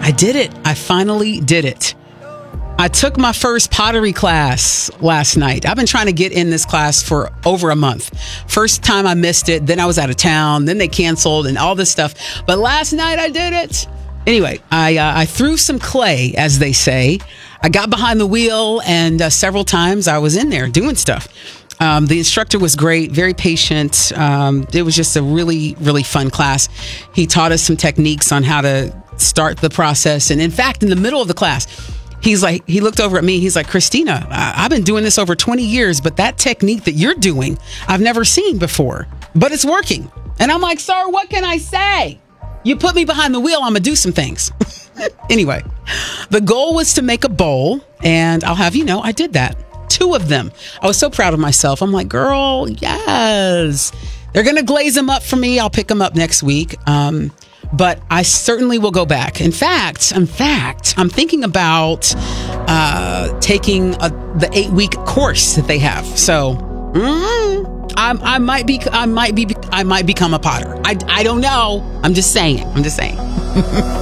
I did it. I finally did it. I took my first pottery class last night. I've been trying to get in this class for over a month. First time I missed it. Then I was out of town. Then they canceled and all this stuff. But last night I did it. Anyway, I threw some clay, as they say. I got behind the wheel and several times I was in there doing stuff. The instructor was great, very patient. It was just a really, really fun class. He taught us some techniques on how to start the process. And in fact, in the middle of the class, he looked over at me. He's like, Christina, I've been doing this over 20 years, but that technique that you're doing, I've never seen before, but it's working. And I'm like, sir, what can I say? You put me behind the wheel, I'm going to do some things. Anyway, the goal was to make a bowl, and I'll have you know, I did that. 2 of them. I was so proud of myself. I'm like, girl, yes. They're going to glaze them up for me. I'll pick them up next week. But I certainly will go back. In fact, I'm thinking about taking the 8-week course that they have. So I might become a potter. I don't know. I'm just saying.